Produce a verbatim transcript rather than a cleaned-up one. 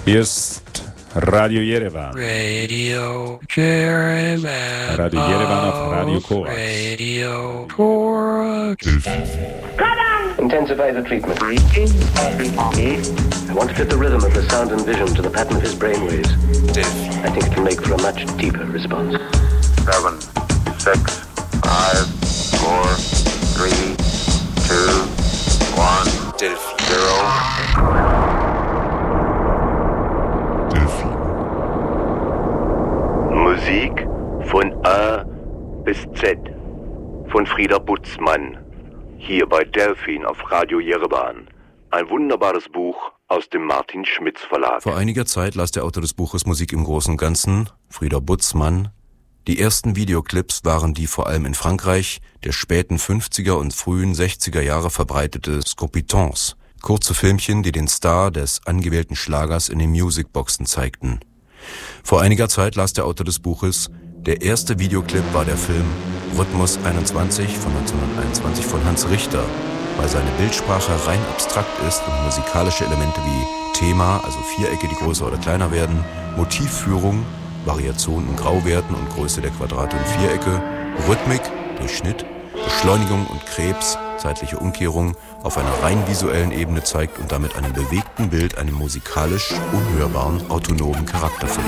Hier ist Radio Yerevan. Radio Yerevan. Radio Yerevan auf Radio Korax. Radio Korax. Intensify the treatment. I want to fit the rhythm of the sound and vision to the pattern of his brainwaves. I think it can make for a much deeper response. Seven, six, five, four, three, two, one, zero. Musik von A bis Z von Frieder Butzmann, hier bei Delphin auf Radio Yerevan. Ein wunderbares Buch aus dem Martin Schmitz Verlag. Vor einiger Zeit las der Autor des Buches Musik im Großen und Ganzen, Frieder Butzmann. Die ersten Videoclips waren die vor allem in Frankreich der späten fünfziger und frühen sechziger Jahre verbreitete Scopitons, kurze Filmchen, die den Star des angewählten Schlagers in den Musicboxen zeigten. Vor einiger Zeit las der Autor des Buches, der erste Videoclip war der Film Rhythmus einundzwanzig von neunzehnhunderteinundzwanzig von Hans Richter, weil seine Bildsprache rein abstrakt ist und musikalische Elemente wie Thema, also Vierecke, die größer oder kleiner werden, Motivführung, Variation in Grauwerten und Größe der Quadrate und Vierecke, Rhythmik, Durchschnitt, Beschleunigung und Krebs, zeitliche Umkehrung auf einer rein visuellen Ebene zeigt und damit einem bewegten Bild einen musikalisch unhörbaren, autonomen Charakter verlieh.